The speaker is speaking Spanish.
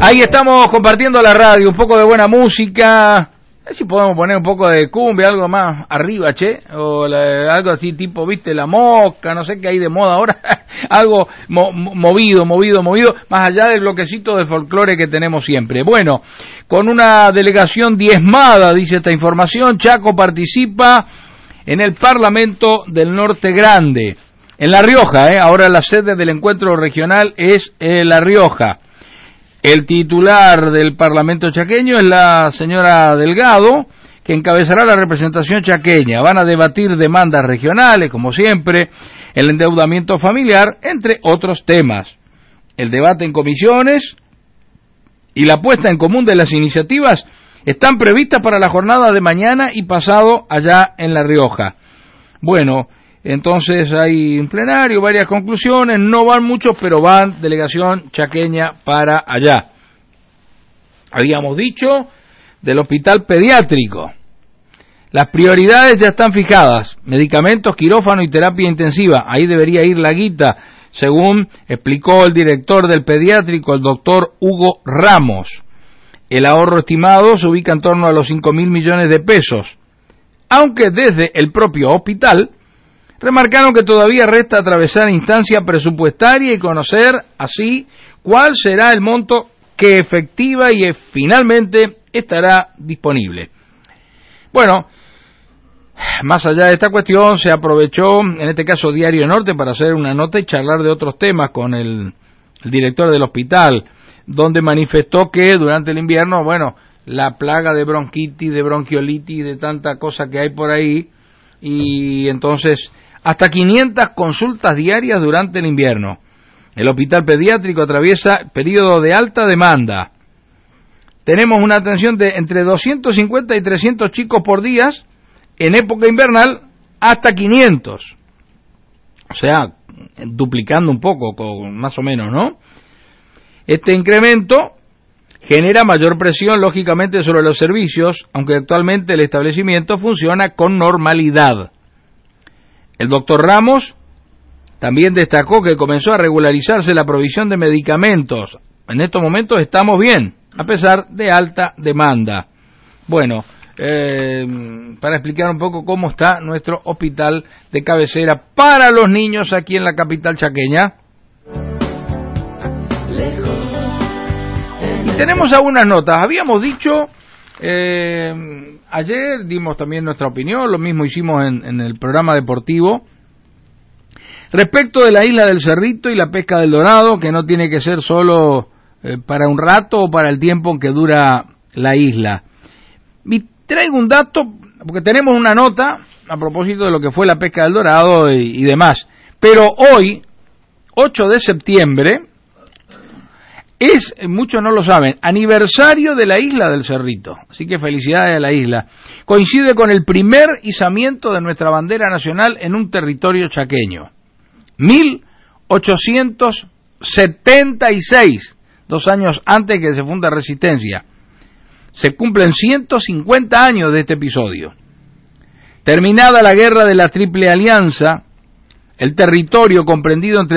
Ahí estamos compartiendo la radio, un poco de buena música. A ver si podemos poner un poco de cumbia, algo más arriba, che. O algo así tipo, viste, La Mosca, no sé qué hay de moda ahora. Algo movido, más allá del bloquecito de folclore que tenemos siempre. Bueno, con una delegación diezmada, dice esta información, Chaco participa en el Parlamento del Norte Grande. En La Rioja, ahora la sede del encuentro regional es La Rioja. El titular del Parlamento chaqueño es la señora Delgado, que encabezará la representación chaqueña. Van a debatir demandas regionales, como siempre, el endeudamiento familiar, entre otros temas. El debate en comisiones y la puesta en común de las iniciativas están previstas para la jornada de mañana y pasado allá en La Rioja. Bueno, entonces hay un plenario, varias conclusiones, no van muchos, pero van delegación chaqueña para allá. Habíamos dicho del hospital pediátrico. Las prioridades ya están fijadas, medicamentos, quirófano y terapia intensiva. Ahí debería ir la guita, según explicó el director del pediátrico, el doctor Hugo Ramos. El ahorro estimado se ubica en torno a los 5.000 millones de pesos, aunque desde el propio hospital remarcaron que todavía resta atravesar instancia presupuestaria y conocer así cuál será el monto que efectiva y finalmente estará disponible. Bueno, más allá de esta cuestión, se aprovechó, en este caso Diario Norte, para hacer una nota y charlar de otros temas con el director del hospital, donde manifestó que durante el invierno, bueno, la plaga de bronquitis, de bronquiolitis, de tanta cosa que hay por ahí, y entonces hasta 500 consultas diarias durante el invierno. El hospital pediátrico atraviesa periodo de alta demanda. Tenemos una atención de entre 250 y 300 chicos por día, en época invernal hasta 500. O sea, duplicando un poco, más o menos, ¿no? Este incremento genera mayor presión, lógicamente, sobre los servicios, aunque actualmente el establecimiento funciona con normalidad. El doctor Ramos también destacó que comenzó a regularizarse la provisión de medicamentos. En estos momentos estamos bien, a pesar de alta demanda. Bueno, para explicar un poco cómo está nuestro hospital de cabecera para los niños aquí en la capital chaqueña. Y tenemos algunas notas. Habíamos dicho, ayer dimos también nuestra opinión, lo mismo hicimos en el programa deportivo, respecto de la isla del Cerrito y la pesca del dorado, que no tiene que ser solo para un rato o para el tiempo en que dura la isla. Y traigo un dato, porque tenemos una nota a propósito de lo que fue la pesca del dorado y demás. Pero hoy, 8 de septiembre, es, muchos no lo saben, aniversario de la isla del Cerrito. Así que felicidades a la isla. Coincide con el primer izamiento de nuestra bandera nacional en un territorio chaqueño. 1876, 2 años antes que se funda Resistencia. Se cumplen 150 años de este episodio. Terminada la guerra de la Triple Alianza, el territorio comprendido entre